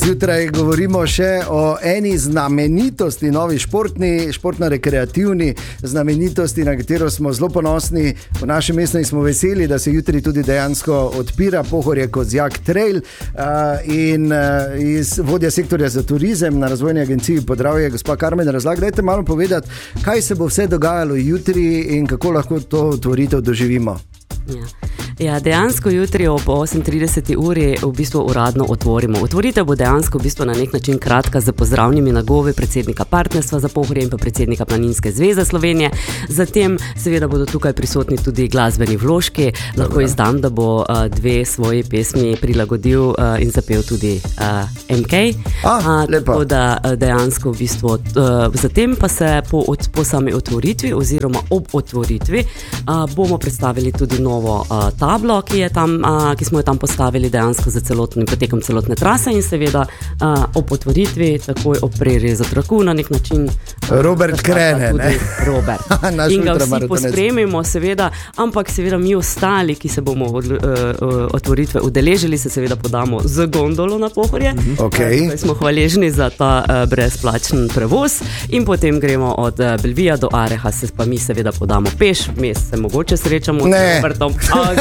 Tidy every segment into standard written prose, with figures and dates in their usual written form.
Zjutraj govorimo še o eni znamenitosti, novi športno-rekreativni znamenitosti, na katero smo zelo ponosni v našem mestu in smo veseli, da se jutri tudi dejansko odpira Pohorje-Kozjak trail in iz vodja sektorja za turizem na Razvojni agenciji Podravje, gospa Karmen Razlag, dajte malo povedati, kaj se bo vse dogajalo jutri in kako lahko to otvoritev doživimo. Ja, dejansko jutri ob 8:30 uri v bistvu uradno otvorimo. Otvoritev bo dejansko v bistvu na nek način kratka z pozdravnimi nagovi predsednika Partnerstva za Pohorje in pa predsednika Planinske zveze Slovenije. Zatem seveda bodo tukaj prisotni tudi glasbeni vložki. Lahko izdam, da bo dve svoji pesmi prilagodil in zapel tudi MK. Tako da dejansko v bistvu zatem pa se po sami otvoritvi oziroma ob otvoritvi bomo predstavili tudi novo tablo, ki smo jo tam postavili dejansko za potekom celotne trase in seveda ob otvoritvi, takoj ob prerezu traku na nek način Robert krene, ne? Robert. In ga vsi pospremimo seveda, ampak seveda mi ostali, ki se bomo otvoritve udeležili, se seveda podamo z gondolo na Pohorje. Okay. Smo hvaležni za ta brezplačen prevoz in potem gremo od Belvija do Areha, se pa mi seveda podamo peš, vmes se mogoče srečamo s Robertom,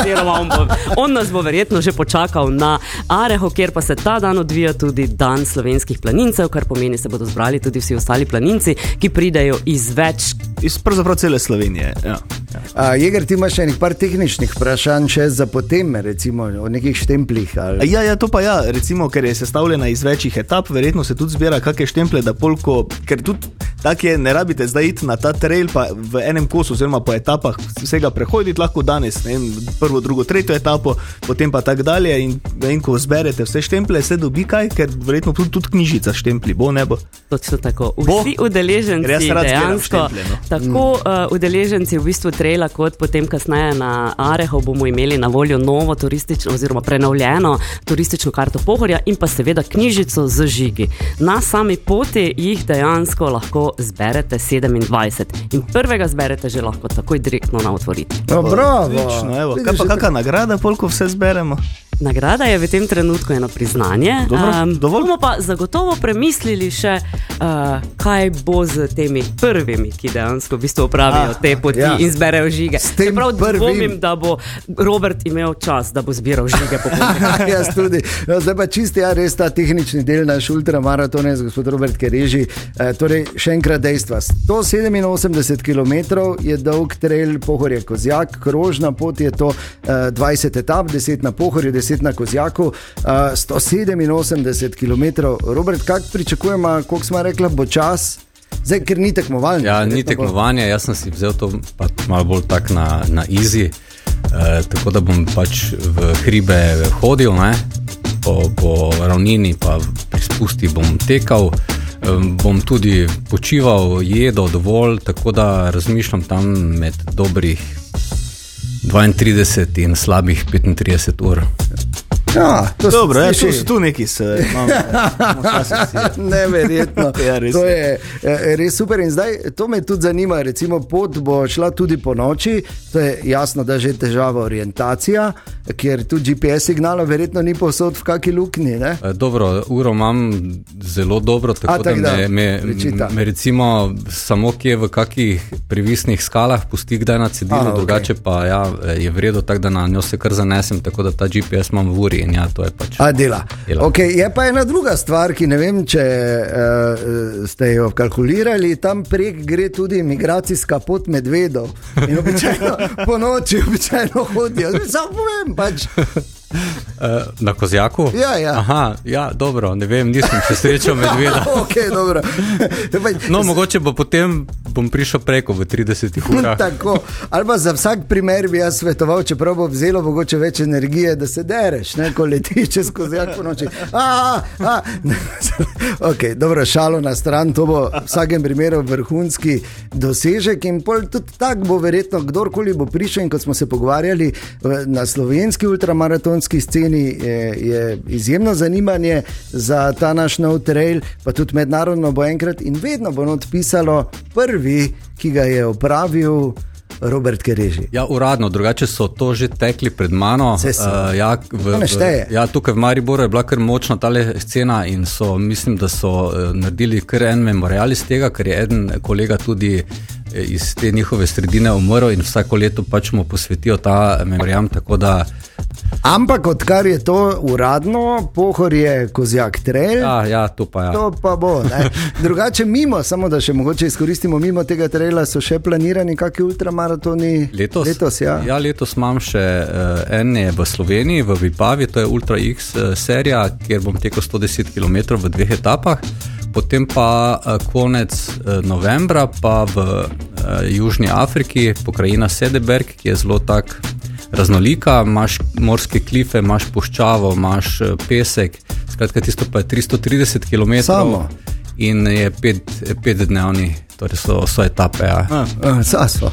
on nas bo verjetno že počakal na Arehu, kjer pa se ta dan odvija tudi dan slovenskih planincev, kar pomeni, se bodo zbrali tudi vsi ostali planinci, ki pridejo iz pravzaprav cele Slovenije. Ja. Jeger, ti imaš še nekaj par tehničnih vprašanj še za potem, recimo o nekih štemplih? Ali... Ja, to pa ja, recimo, ker je sestavljena iz večjih etap, verjetno se tudi zbira kakšne štemple, da ker tudi tak je, ne rabite zdaj iti na ta trail pa v enem kosu, oziroma po etapah vsega prehoditi, lahko danes, ne vem, prvo, drugo, tretjo etapo, potem pa tak dalje in ko zberete vse štemple, se dobi kaj, ker verjetno tudi knjižica štempli, bo, ne bo? Točno tako. Vsi udeleženci dejansko, tako udeleženci v bistvu traila, kot potem kasneje na Arehu bomo imeli na voljo novo turistično oziroma prenovljeno turistično karto Pohorja in pa seveda knjižico z žigi. Na sami poti jih dejansko lahko zberete 27 in prvega zberete že lahko takoj direktno na otvoritvi. Bravo! Kaj pa kakšna nagrada, koliko vse zberemo? Nagrada je v tem trenutku eno priznanje. Bomo pa zagotovo premislili še, kaj bo z temi prvimi, ki dejansko v bistvu opravijo te poti in zberejo žige. Prav dvomim, da bo Robert imel čas, da bo zbiral žige po poti. Jaz tudi. Zdaj pa čisti, res ta tehnični del naš ultramaratonec, gospod Robert Kereži. Torej, še enkrat dejstva. 187 km je dolg trail Pohorje-Kozjak, krožna pot je to 20 etap, 10 na Pohorju, 10 na Kozjaku, 187 km. Robert, kak pričakujemo, koliko smo rekla, bo čas? Zdaj, ker ni tekmovanja. Ja, ni tekmovanja, jaz sem si vzel to pa malo bolj tak na easy, tako da bom pač v hribe hodil, ne? Po ravnini pa pri spusti bom tekal, bom tudi počival, jedel dovolj, tako da razmišljam tam med dobrih 32 in slabih 35 ur. Ja, dobro, so tu neki neverjetno. To je res super in zdaj to me tudi zanima, recimo pot bo šla tudi po noči, to je jasno, da že težava orientacija, ker tudi GPS signala verjetno ni povsod v kaki luknji, ne? Dobro, uro imam zelo dobro, tako da me recimo samo kje v kakih privisnih skalah pusti kdaj na cedilu, drugače pa ja, je vredo tako, da na njo se kar zanesem, tako da ta GPS imam v uri. Ja, to je pač. Dela. Okay, je pa ena druga stvar, ki ne vem, če ste jo kalkulirali, tam prek gre tudi migracijska pot medvedov in običajno po noči hodijo. Samo povem pač. Na Kozjaku? Ja. Aha, ja, dobro, ne vem, nisem še srečal medveda. Okay, dobro. No, mogoče potem bom prišel preko v 30 urah. Tako, ali pa za vsak primer bi jaz svetoval, čeprav bo vzelo mogoče več energije, da se dereš, ne, ko letiš čez Kozjak po noči. Ok, dobro, šalo na stran, to bo v vsakem primeru vrhunski dosežek in pol tudi tak bo verjetno, kdorkoli bo prišel in kot smo se pogovarjali na slovenski ultramaraton sceni je izjemno zanimanje za ta naš nov trail, pa tudi mednarodno bo enkrat in vedno bo not pisalo prvi, ki ga je opravil Robert Kereži. Ja, uradno, drugače so to že tekli pred mano. Tukaj v Mariboru je bila kar močna tale scena in mislim, da so naredili kar en memorial iz tega, ker je eden kolega tudi iz te njihove sredine umrl in vsako leto pač mu posvetijo ta memorial, tako da... Ampak odkar je to uradno, Pohor je Kozjak trail. Ja, to pa ja. To pa bo, ne. Drugače mimo, samo da še mogoče izkoristimo, mimo tega traila so še planirani kakšni ultramaratoni? Letos, ja. Ja, letos imam še ene v Sloveniji, v Vipavi, to je Ultra X serija, kjer bom tekel 110 km v 2 etapah. Potem pa konec novembra pa v Južni Afriki, pokrajina Sedeberg, ki je zelo tak raznolika, imaš morske klife, imaš puščavo, imaš pesek, skratka tisto pa je 330 km samo in je 5 dnevni, torej so etape. Ja.